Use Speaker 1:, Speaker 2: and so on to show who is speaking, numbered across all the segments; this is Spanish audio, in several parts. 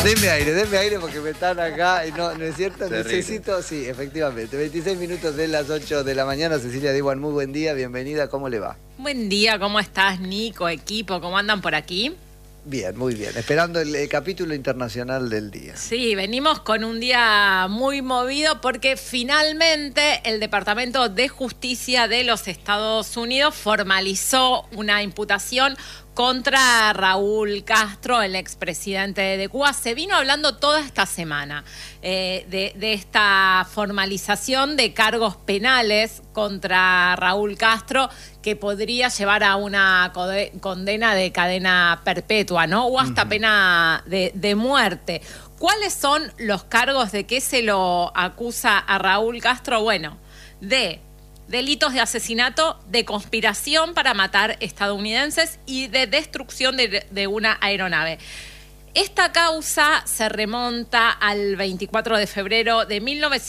Speaker 1: Denme aire porque me están acá. No es cierto,
Speaker 2: Terrible.
Speaker 1: Necesito, sí, efectivamente. 26 minutos de las 8 de la mañana. Cecilia Diwan, muy buen día, bienvenida, ¿cómo le va?
Speaker 3: Buen día, ¿cómo estás, Nico, equipo? ¿Cómo andan por aquí?
Speaker 1: Bien, muy bien. Esperando el capítulo internacional del día.
Speaker 3: Sí, venimos con un día muy movido porque finalmente el Departamento de Justicia de los Estados Unidos formalizó una imputación contra Raúl Castro, el expresidente de Cuba. Se vino hablando toda esta semana de esta formalización de cargos penales contra Raúl Castro que podría llevar a una condena de cadena perpetua, ¿no? O hasta pena de muerte. ¿Cuáles son los cargos de qué se lo acusa a Raúl Castro? Bueno, de delitos de asesinato, de conspiración para matar estadounidenses y de destrucción de una aeronave. Esta causa se remonta al 24 de febrero de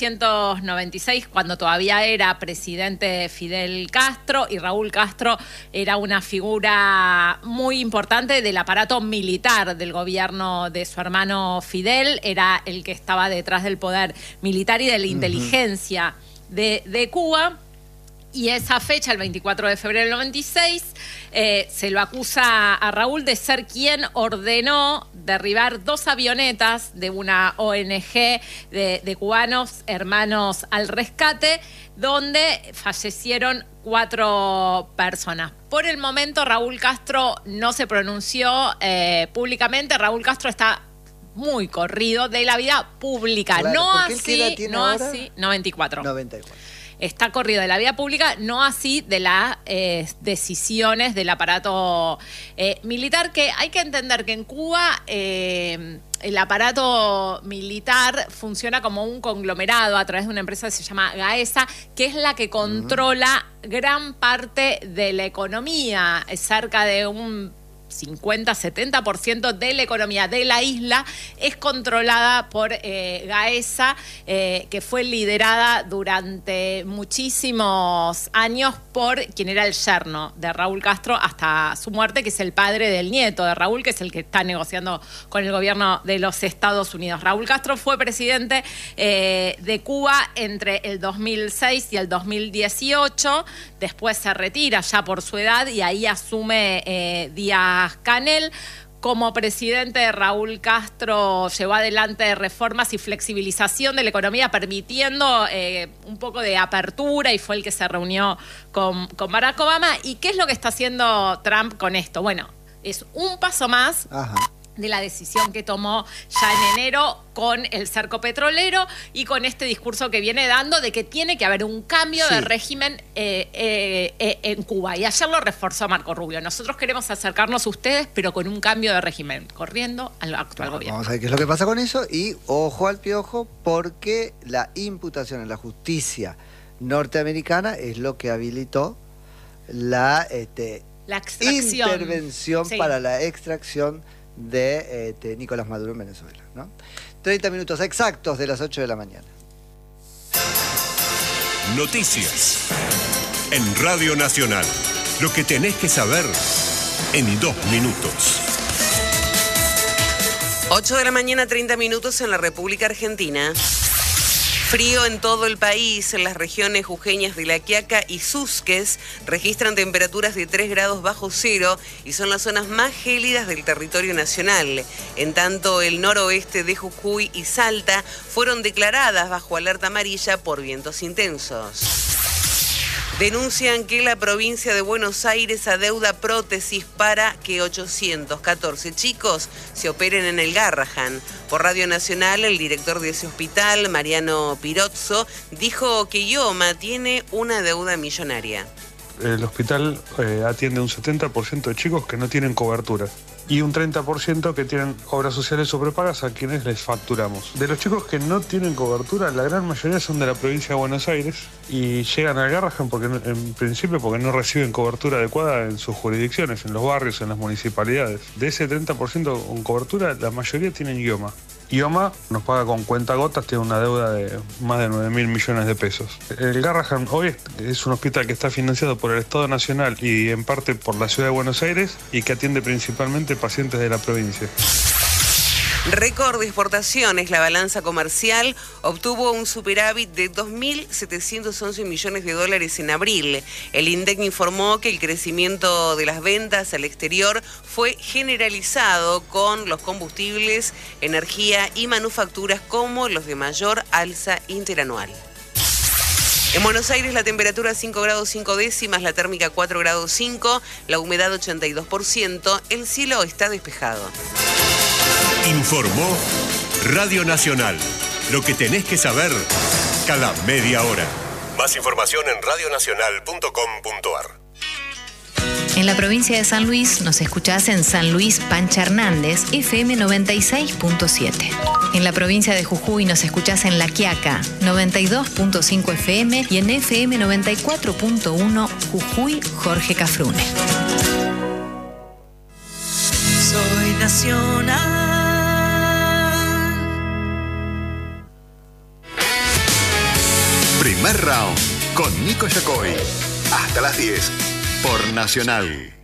Speaker 3: 1996, cuando todavía era presidente Fidel Castro y Raúl Castro era una figura muy importante del aparato militar del gobierno de su hermano Fidel, era el que estaba detrás del poder militar y de la inteligencia de Cuba. Y esa fecha, el 24 de febrero del 96, se lo acusa a Raúl de ser quien ordenó derribar 2 avionetas de una ONG de cubanos, Hermanos al Rescate, donde fallecieron 4 personas. Por el momento, Raúl Castro no se pronunció públicamente. Raúl Castro está muy corrido de la vida pública.
Speaker 1: Claro,
Speaker 3: No
Speaker 1: porque él, ¿qué edad
Speaker 3: así,
Speaker 1: tiene
Speaker 3: no
Speaker 1: ahora?
Speaker 3: así, 94.
Speaker 1: 94.
Speaker 3: Está corrido de la vida pública, no así de las decisiones del aparato militar, que hay que entender que en Cuba el aparato militar funciona como un conglomerado a través de una empresa que se llama GAESA, que es la que controla gran parte de la economía, cerca de un 50-70% de la economía de la isla es controlada por GAESA, que fue liderada durante muchísimos años por quien era el yerno de Raúl Castro hasta su muerte, que es el padre del nieto de Raúl, que es el que está negociando con el gobierno de los Estados Unidos. Raúl Castro fue presidente de Cuba entre el 2006 y el 2018, después se retira ya por su edad y ahí asume Díaz-Canel. Como presidente, Raúl Castro llevó adelante reformas y flexibilización de la economía, permitiendo un poco de apertura, y fue el que se reunió con Barack Obama. ¿Y qué es lo que está haciendo Trump con esto? Bueno, es un paso más de la decisión que tomó ya en enero con el cerco petrolero y con este discurso que viene dando de que tiene que haber un cambio de régimen en Cuba. Y ayer lo reforzó Marco Rubio. Nosotros queremos acercarnos a ustedes, pero con un cambio de régimen, corriendo al actual gobierno.
Speaker 1: Vamos a ver qué es lo que pasa con eso y ojo al piojo, porque la imputación en la justicia norteamericana es lo que habilitó la
Speaker 3: extracción.
Speaker 1: Intervención para la extracción de Nicolás Maduro en Venezuela, ¿no? 30 minutos exactos de las 8 de la mañana.
Speaker 4: Noticias en Radio Nacional. Lo que tenés que saber en 2 minutos.
Speaker 5: 8 de la mañana, 30 minutos en la República Argentina. Frío en todo el país. En las regiones jujeñas de La Quiaca y Susques registran temperaturas de 3 grados bajo cero y son las zonas más gélidas del territorio nacional. En tanto, el noroeste de Jujuy y Salta fueron declaradas bajo alerta amarilla por vientos intensos. Denuncian que la provincia de Buenos Aires adeuda prótesis para que 814 chicos se operen en el Garrahan. Por Radio Nacional, el director de ese hospital, Mariano Pirozzo, dijo que IOMA tiene una deuda millonaria.
Speaker 6: El hospital atiende un 70% de chicos que no tienen cobertura y un 30% que tienen obras sociales o prepagas a quienes les facturamos. De los chicos que no tienen cobertura, la gran mayoría son de la provincia de Buenos Aires y llegan al Garrahan en principio porque no reciben cobertura adecuada en sus jurisdicciones, en los barrios, en las municipalidades. De ese 30% con cobertura, la mayoría tienen IOMA. IOMA nos paga con cuentagotas, tiene una deuda de más de 9.000 millones de pesos. El Garrahan hoy es un hospital que está financiado por el Estado Nacional y en parte por la Ciudad de Buenos Aires y que atiende principalmente pacientes de la provincia.
Speaker 5: Récord de exportaciones. La balanza comercial obtuvo un superávit de 2.711 millones de dólares en abril. El INDEC informó que el crecimiento de las ventas al exterior fue generalizado con los combustibles, energía y manufacturas como los de mayor alza interanual. En Buenos Aires la temperatura 5 grados 5 décimas, la térmica 4 grados 5, la humedad 82%, el cielo está despejado.
Speaker 4: Informó Radio Nacional. Lo que tenés que saber cada media hora. Más información en radionacional.com.ar.
Speaker 2: En la provincia de San Luis nos escuchás en San Luis Pancha Hernández, FM 96.7. En la provincia de Jujuy nos escuchás en La Quiaca, 92.5 FM y en FM 94.1 Jujuy Jorge Cafrune.
Speaker 7: Soy nacional.
Speaker 8: Primer round con Nico Yacoy. Hasta las 10 por Nacional.